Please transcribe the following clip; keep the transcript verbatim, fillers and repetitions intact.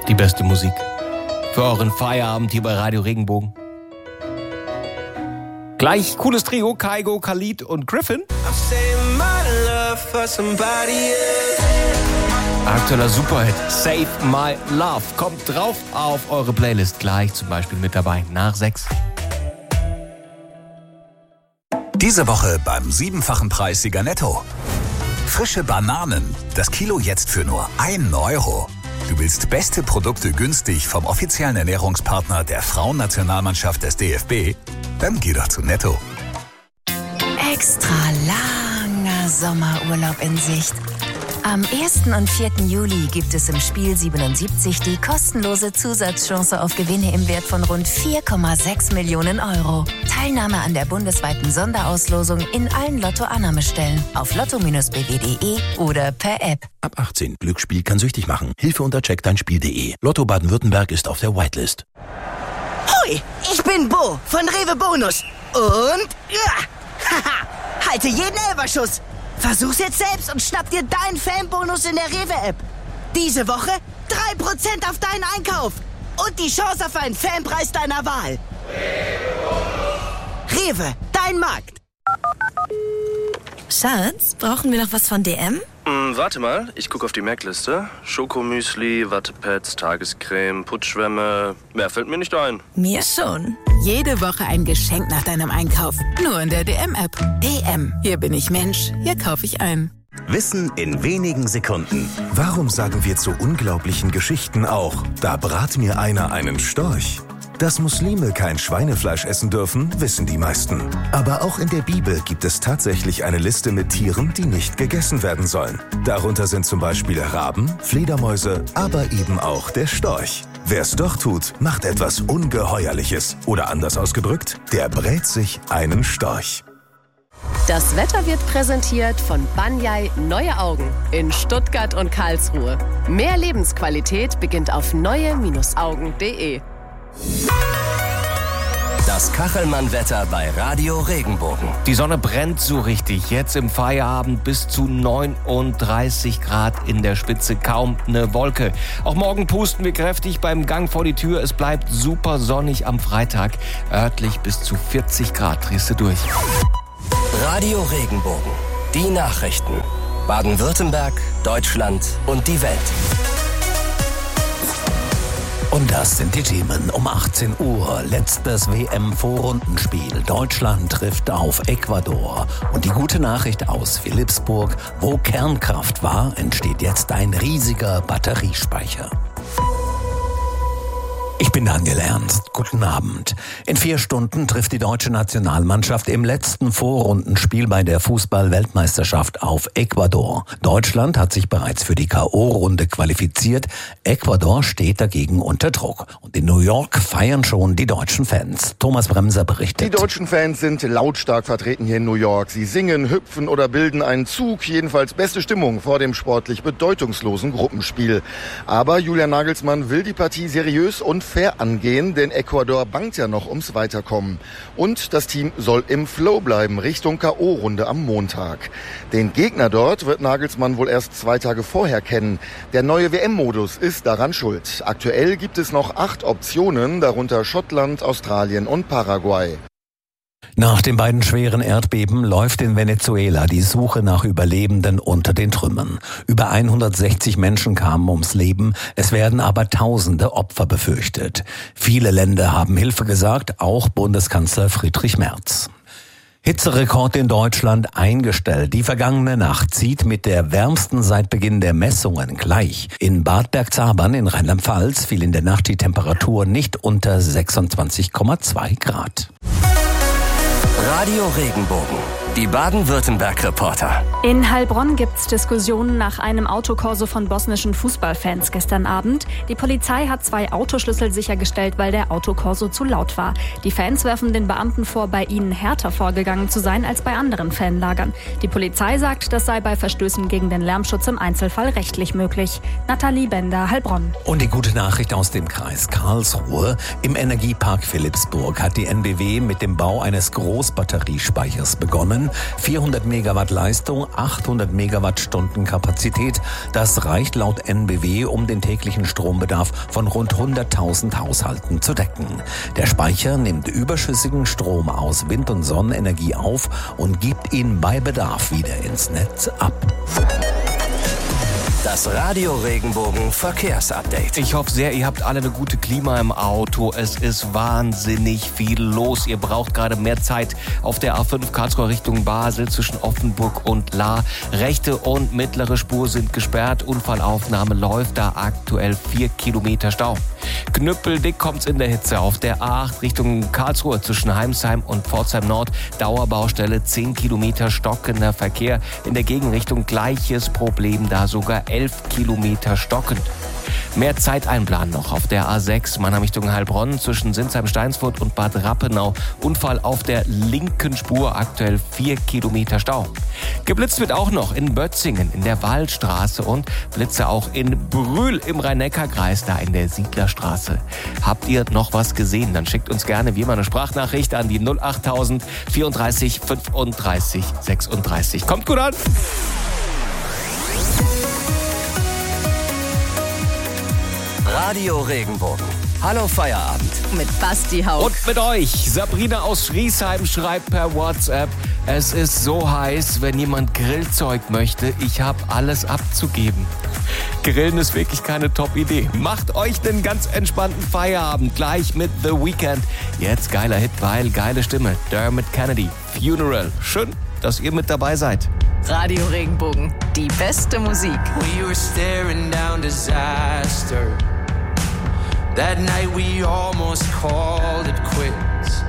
Die beste Musik für euren Feierabend hier bei Radio Regenbogen. Gleich cooles Trio, Kygo, Khalid und Griffin. Aktueller Superhit, Save My Love, kommt drauf auf eure Playlist. Gleich zum Beispiel mit dabei nach sechs. Diese Woche beim siebenfachen Preissieger Netto. Frische Bananen, das Kilo jetzt für nur ein Euro. Du willst beste Produkte günstig vom offiziellen Ernährungspartner der Frauennationalmannschaft des D F B? Dann geh doch zu Netto. Extra langer Sommerurlaub in Sicht. Am ersten und vierten Juli gibt es im Spiel siebenundsiebzig die kostenlose Zusatzchance auf Gewinne im Wert von rund vier Komma sechs Millionen Euro. Teilnahme an der bundesweiten Sonderauslosung in allen Lotto-Annahmestellen auf lotto Bindestrich b w punkt de oder per App. Ab achtzehn. Glücksspiel kann süchtig machen. Hilfe unter check dein spiel punkt de. Lotto Baden-Württemberg ist auf der Whitelist. Hoi, ich bin Bo von Rewe Bonus. Und ja, haha, halte jeden Elferschuss. Versuch's jetzt selbst und schnapp dir deinen Fanbonus in der Rewe-App. Diese Woche drei Prozent auf deinen Einkauf. Und die Chance auf einen Fanpreis deiner Wahl. Rewe, dein Markt. Schatz, brauchen wir noch was von D M? Hm, warte mal, ich gucke auf die Merkliste. Schokomüsli, Wattepads, Tagescreme, Putzschwämme. Mehr fällt mir nicht ein. Mir schon. Jede Woche ein Geschenk nach deinem Einkauf. Nur in der D M-App. D M. Hier bin ich Mensch. Hier kaufe ich ein. Wissen in wenigen Sekunden. Warum sagen wir zu unglaublichen Geschichten auch, da brat mir einer einen Storch? Dass Muslime kein Schweinefleisch essen dürfen, wissen die meisten. Aber auch in der Bibel gibt es tatsächlich eine Liste mit Tieren, die nicht gegessen werden sollen. Darunter sind zum Beispiel Raben, Fledermäuse, aber eben auch der Storch. Wer es doch tut, macht etwas Ungeheuerliches. Oder anders ausgedrückt, der brät sich einen Storch. Das Wetter wird präsentiert von Banyai Neue Augen in Stuttgart und Karlsruhe. Mehr Lebensqualität beginnt auf neue Augen punkt de. Das Kachelmann-Wetter bei Radio Regenbogen. Die Sonne brennt so richtig. Jetzt im Feierabend bis zu neununddreißig Grad in der Spitze. Kaum eine Wolke. Auch morgen pusten wir kräftig beim Gang vor die Tür. Es bleibt super sonnig am Freitag. Örtlich bis zu vierzig Grad. Drehst du durch. Radio Regenbogen. Die Nachrichten. Baden-Württemberg, Deutschland und die Welt. Und das sind die Themen um achtzehn Uhr. Letztes W M-Vorrundenspiel. Deutschland trifft auf Ecuador. Und die gute Nachricht aus Philippsburg: Wo Kernkraft war, entsteht jetzt ein riesiger Batteriespeicher. Ich bin Daniel Ernst. Guten Abend. In vier Stunden trifft die deutsche Nationalmannschaft im letzten Vorrundenspiel bei der Fußball-Weltmeisterschaft auf Ecuador. Deutschland hat sich bereits für die K O-Runde qualifiziert. Ecuador steht dagegen unter Druck. Und in New York feiern schon die deutschen Fans. Thomas Bremser berichtet. Die deutschen Fans sind lautstark vertreten hier in New York. Sie singen, hüpfen oder bilden einen Zug. Jedenfalls beste Stimmung vor dem sportlich bedeutungslosen Gruppenspiel. Aber Julian Nagelsmann will die Partie seriös und fair angehen, denn Ecuador bangt ja noch ums Weiterkommen. Und das Team soll im Flow bleiben, Richtung K O-Runde am Montag. Den Gegner dort wird Nagelsmann wohl erst zwei Tage vorher kennen. Der neue W M-Modus ist daran schuld. Aktuell gibt es noch acht Optionen, darunter Schottland, Australien und Paraguay. Nach den beiden schweren Erdbeben läuft in Venezuela die Suche nach Überlebenden unter den Trümmern. Über hundertsechzig Menschen kamen ums Leben, es werden aber tausende Opfer befürchtet. Viele Länder haben Hilfe gesagt, auch Bundeskanzler Friedrich Merz. Hitzerekord in Deutschland eingestellt. Die vergangene Nacht zieht mit der wärmsten seit Beginn der Messungen gleich. In Bad Bergzabern in Rheinland-Pfalz fiel in der Nacht die Temperatur nicht unter sechsundzwanzig Komma zwei Grad. Radio Regenbogen. Die Baden-Württemberg-Reporter. In Heilbronn gibt's Diskussionen nach einem Autokorso von bosnischen Fußballfans gestern Abend. Die Polizei hat zwei Autoschlüssel sichergestellt, weil der Autokorso zu laut war. Die Fans werfen den Beamten vor, bei ihnen härter vorgegangen zu sein als bei anderen Fanlagern. Die Polizei sagt, das sei bei Verstößen gegen den Lärmschutz im Einzelfall rechtlich möglich. Nathalie Bender, Heilbronn. Und die gute Nachricht aus dem Kreis Karlsruhe. Im Energiepark Philippsburg hat die N B W mit dem Bau eines Großbatteriespeichers begonnen. Immerhin vierhundert Megawatt Leistung, achthundert Megawattstunden Kapazität. Das reicht laut N B W, um den täglichen Strombedarf von rund hunderttausend Haushalten zu decken. Der Speicher nimmt überschüssigen Strom aus Wind- und Sonnenenergie auf und gibt ihn bei Bedarf wieder ins Netz ab. Das Radio Regenbogen Verkehrsupdate. Ich hoffe sehr, ihr habt alle eine gute Klima im Auto. Es ist wahnsinnig viel los. Ihr braucht gerade mehr Zeit auf der A fünf Karlsruhe Richtung Basel zwischen Offenburg und Lahr. Rechte und mittlere Spur sind gesperrt. Unfallaufnahme läuft da aktuell vier Kilometer Stau. Knüppeldick kommt's in der Hitze auf der A acht Richtung Karlsruhe zwischen Heimsheim und Pforzheim Nord. Dauerbaustelle, zehn Kilometer stockender Verkehr. In der Gegenrichtung gleiches Problem, da sogar elf Kilometer stockend. Mehr Zeit einplanen noch auf der A sechs Mannheim Richtung Heilbronn zwischen Sinsheim-Steinsfurt und Bad Rappenau. Unfall auf der linken Spur, aktuell vier Kilometer Stau. Geblitzt wird auch noch in Bötzingen in der Waldstraße und Blitze auch in Brühl im Rhein-Neckar-Kreis, da in der Siedlerstraße. Habt ihr noch was gesehen? Dann schickt uns gerne wie immer eine Sprachnachricht an die null achttausend vierunddreißig fünfunddreißig sechsunddreißig. Kommt gut an! Radio Regenbogen. Hallo Feierabend. Mit Basti Haug. Und mit euch. Sabrina aus Schriesheim schreibt per WhatsApp: Es ist so heiß, wenn jemand Grillzeug möchte. Ich habe alles abzugeben. Grillen ist wirklich keine Top-Idee. Macht euch den ganz entspannten Feierabend gleich mit The Weeknd. Jetzt geiler Hit, weil geile Stimme. Dermot Kennedy, Funeral. Schön, dass ihr mit dabei seid. Radio Regenbogen. Die beste Musik. We were staring down disaster. That night we almost called it quits.